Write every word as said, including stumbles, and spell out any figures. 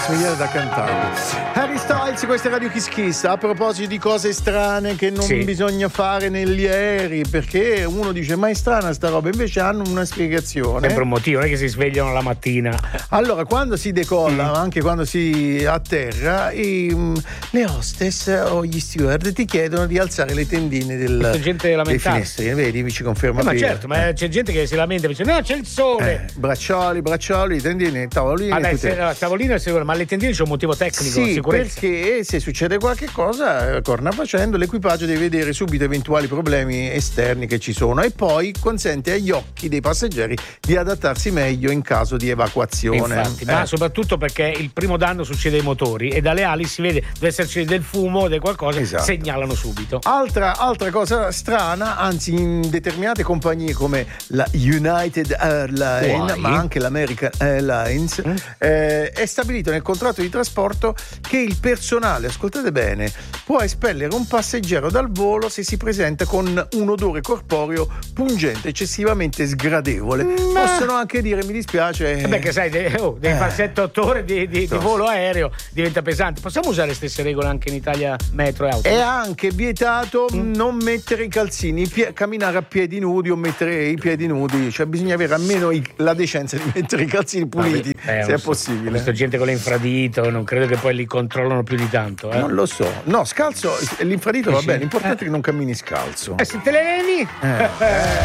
Mi viene da cantare. Harry Styles, questa è Radio Kiss Kiss. A proposito di cose strane che non sì. bisogna fare negli aerei, perché uno dice ma è strana sta roba, invece hanno una spiegazione. Sempre un motivo, non è che si svegliano la mattina. Allora, quando si decolla, mm. anche quando si atterra, i, le hostess o gli steward ti chiedono di alzare le tendine del, c'è gente dei finestri, vedi, mi ci conferma. Eh, ma certo, ma c'è gente che si lamenta e dice no, c'è il sole. Eh, braccioli, braccioli, tendine, tavolini. Ah, dai, tutte... se, tavolino è sicuro, ma le tendine c'è un motivo tecnico, sì, sicurezza. perché se succede qualche cosa, corna facendo, l'equipaggio deve vedere subito eventuali problemi esterni che ci sono e poi consente agli occhi dei passeggeri di adattarsi meglio in caso di evacuazione. Infatti, eh. ma soprattutto perché il primo danno succede ai motori e dalle ali si vede, deve esserci del fumo o di qualcosa, esatto. Segnalano subito. Altra, altra cosa strana, anzi in determinate compagnie come la United Airlines, ma anche l'American Airlines, mm. eh, è stabilito nel contratto di trasporto che il personale, ascoltate bene, può espellere un passeggero dal volo se si presenta con un odore corporeo pungente, eccessivamente sgradevole. Mm. Possono anche dire mi dispiace. Beh, che sai, devi, oh, devi eh. fare sette otto ore di, di, di volo aereo, diventa pesante. Possiamo usare le stesse regole anche in Italia, metro e auto? È anche vietato mm. non mettere i calzini, pie- camminare a piedi nudi o mettere i piedi nudi, cioè bisogna avere almeno i, la decenza di mettere i calzini puliti, ah, eh, se è so. possibile. Ho visto gente con l'infradito, non credo che poi li controllano più di tanto. Eh? Non lo so. No, scalzo, l'infradito eh, va sì. bene, l'importante eh. è che non cammini scalzo. E se te le levi? Eh.